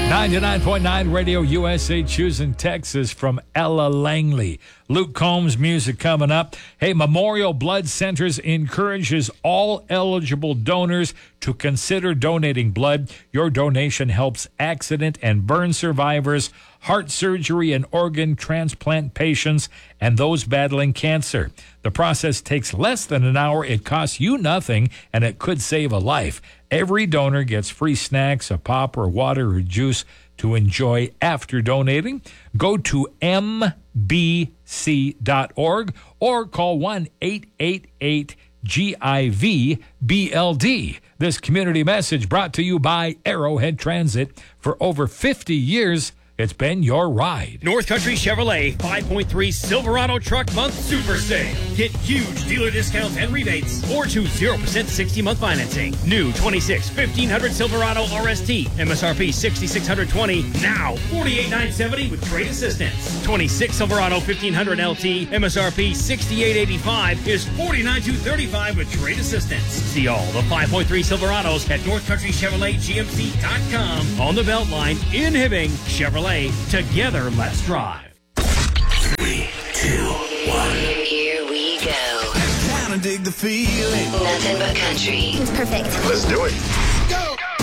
99.9 Radio USA, choosing Texas from Ella Langley. Luke Combs music coming up. Hey, Memorial Blood Centers encourages all eligible donors to consider donating blood. Your donation helps accident and burn survivors, heart surgery and organ transplant patients, and those battling cancer. The process takes less than an hour. It costs you nothing, and it could save a life. Every donor gets free snacks, a pop or water or juice to enjoy after donating. Go to mbc.org or call 1-888-GIV-BLD. This community message brought to you by Arrowhead Transit. For over 50 years, it's been your ride. North Country Chevrolet 5.3 Silverado Truck Month Super Sale. Get huge dealer discounts and rebates or choose 0% 60-month financing. New 26 1500 Silverado RST, MSRP $6,620, now $48,970 with trade assistance. 26 Silverado 1500 LT, MSRP $68,885 is $49,235 with trade assistance. See all the 5.3 Silverados at NorthCountryChevroletGMC.com. On the Beltline in Hibbing, Chevrolet. Together, let's drive. 3, 2, 1. Here we go. Kinda dig the feeling. Nothing but country. It's perfect. Let's do it.